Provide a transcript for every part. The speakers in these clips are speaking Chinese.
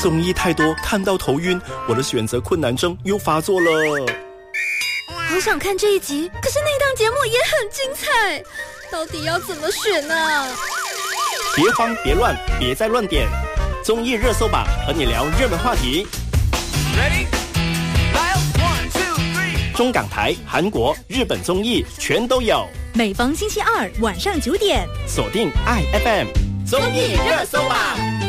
综艺太多，看到头晕，我的选择困难症又发作了。 好想看这一集，可是那档节目也很精彩，到底要怎么选呢？ 别慌别乱，别再乱点，综艺热搜榜和你聊热门话题。Ready? 中港台、韩国、日本综艺全都有。 每逢星期二晚上9点， 锁定IFM 综艺热搜榜。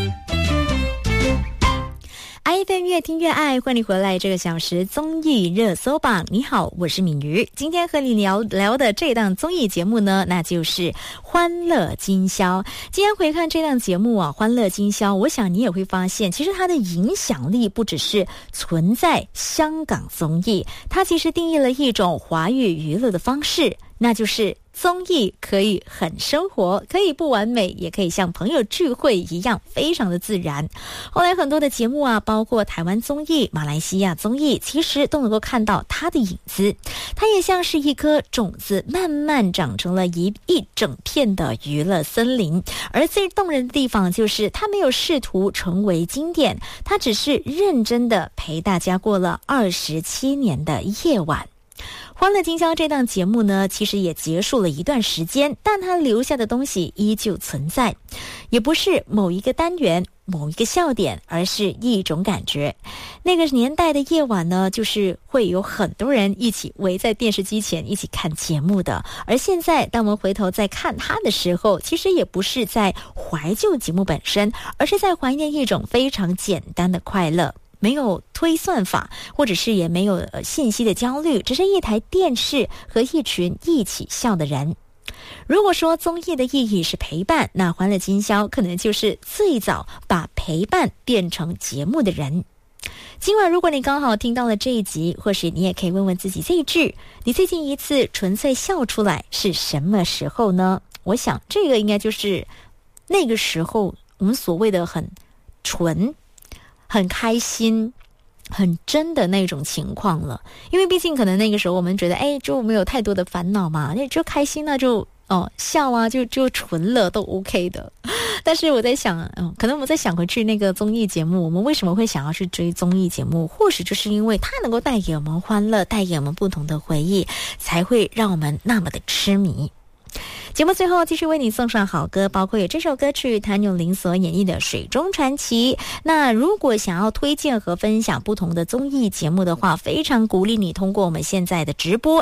IFM 越听越爱，欢迎回来这个小时综艺热搜榜。你好，我是敏瑜。今天和你聊的这档综艺节目呢，那就是欢乐今宵。今天回看这档节目啊，欢乐今宵，我想你也会发现，其实它的影响力不只是存在香港综艺，它其实定义了一种华语娱乐的方式，那就是综艺可以很生活，可以不完美，也可以像朋友聚会一样非常的自然。后来很多的节目啊，包括台湾综艺、马来西亚综艺，其实都能够看到它的影子。它也像是一颗种子，慢慢长成了一整片的娱乐森林。而最动人的地方就是它没有试图成为经典，它只是认真的陪大家过了27年的夜晚。欢乐今宵这档节目呢，其实也结束了一段时间，但它留下的东西依旧存在，也不是某一个单元、某一个笑点，而是一种感觉。那个年代的夜晚呢，就是会有很多人一起围在电视机前一起看节目的。而现在当我们回头再看它的时候，其实也不是在怀旧节目本身，而是在怀念一种非常简单的快乐。没有推算法，或者是也没有信息的焦虑，只是一台电视和一群一起笑的人。如果说综艺的意义是陪伴，那欢乐今宵可能就是最早把陪伴变成节目的人。今晚如果你刚好听到了这一集，或许你也可以问问自己这一句，你最近一次纯粹笑出来是什么时候呢？我想这个应该就是那个时候我们所谓的很纯、很开心、很真的那种情况了。因为毕竟可能那个时候我们觉得就没有太多的烦恼嘛，那就开心那就笑啊，就纯了都 OK 的。但是我在想可能我们再想回去那个综艺节目，我们为什么会想要去追综艺节目，或许就是因为它能够带给我们欢乐，带给我们不同的回忆，才会让我们那么的痴迷。节目最后继续为你送上好歌，包括有这首歌曲谭咏麟所演绎的《水中传奇》。那如果想要推荐和分享不同的综艺节目的话，非常鼓励你通过我们现在的直播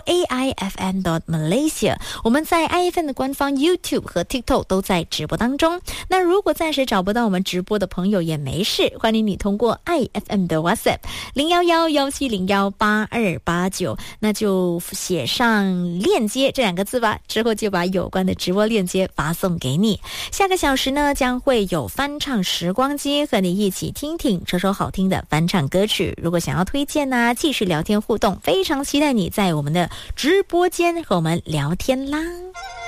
AIFM.Malaysia， 我们在 IFM 的官方 YouTube 和 TikTok 都在直播当中。那如果暂时找不到我们直播的朋友也没事，欢迎你通过 IFM 的 WhatsApp 011-1709-8289，那就写上链接这2个字吧，之后就把有关的直播链接发送给你。下个小时呢，将会有翻唱时光机，和你一起听听这首好听的翻唱歌曲。如果想要推荐啊，继续聊天互动，非常期待你在我们的直播间和我们聊天啦。